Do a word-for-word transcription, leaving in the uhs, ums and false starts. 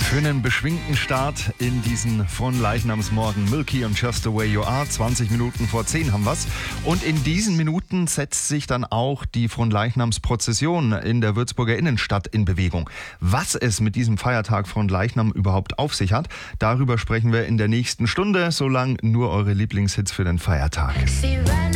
Für einen beschwingten Start in diesen Fronleichnamsmorgen. Milky und Just the Way You Are. zwanzig Minuten vor zehn haben wir's. Und in diesen Minuten setzt sich dann auch die Fronleichnamsprozession in der Würzburger Innenstadt in Bewegung. Was es mit diesem Feiertag Fronleichnam überhaupt auf sich hat, darüber sprechen wir in der nächsten Stunde. Solange nur eure Lieblingshits für den Feiertag.